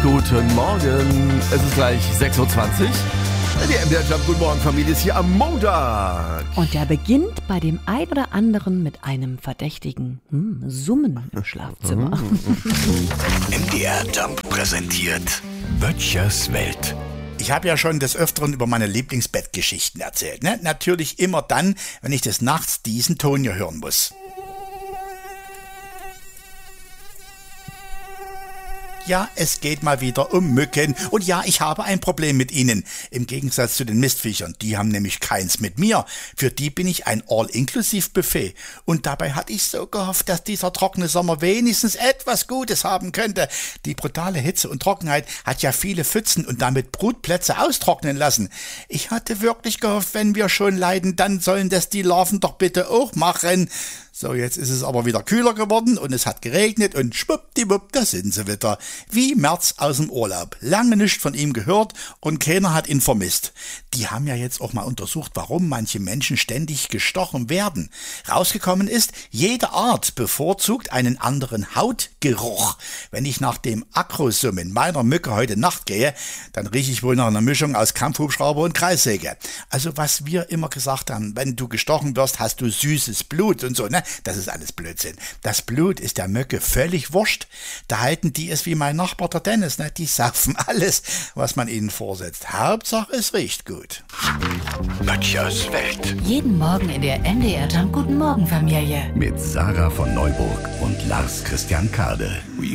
Guten Morgen. Es ist gleich 6.20 Uhr. Die MDR Jump Guten Morgen Familie ist hier am Montag. Und der beginnt bei dem ein oder anderen mit einem verdächtigen Summen im Schlafzimmer. MDR Jump präsentiert Böttchers Welt. Ich habe ja schon des Öfteren über meine Lieblingsbettgeschichten erzählt. Ne? Natürlich immer dann, wenn ich des Nachts diesen Ton hier hören muss. Ja, es geht mal wieder um Mücken. Und ja, ich habe ein Problem mit ihnen. Im Gegensatz zu den Mistviechern. Die haben nämlich keins mit mir. Für die bin ich ein All-Inclusive-Buffet. Und dabei hatte ich so gehofft, dass dieser trockene Sommer wenigstens etwas Gutes haben könnte. Die brutale Hitze und Trockenheit hat ja viele Pfützen und damit Brutplätze austrocknen lassen. Ich hatte wirklich gehofft, wenn wir schon leiden, dann sollen das die Larven doch bitte auch machen. So, jetzt ist es aber wieder kühler geworden und es hat geregnet und schwuppdiwupp, da sind sie wieder. Wie März aus dem Urlaub. Lange nichts von ihm gehört und keiner hat ihn vermisst. Die haben ja jetzt auch mal untersucht, warum manche Menschen ständig gestochen werden. Rausgekommen ist, jede Art bevorzugt einen anderen Hautgeruch. Wenn ich nach dem Akrosummen meiner Mücke heute Nacht gehe, dann rieche ich wohl nach einer Mischung aus Kampfhubschrauber und Kreissäge. Also was wir immer gesagt haben, wenn du gestochen wirst, hast du süßes Blut und so, ne? Das ist alles Blödsinn. Das Blut ist der Mücke völlig wurscht. Da halten die es wie mein Nachbar der Dennis, ne? Die saufen alles, was man ihnen vorsetzt. Hauptsache es riecht gut. Böttchers Welt. Jeden Morgen in der MDR Jump Guten Morgen Familie. Mit Sarah von Neuburg und Lars Christian Kade.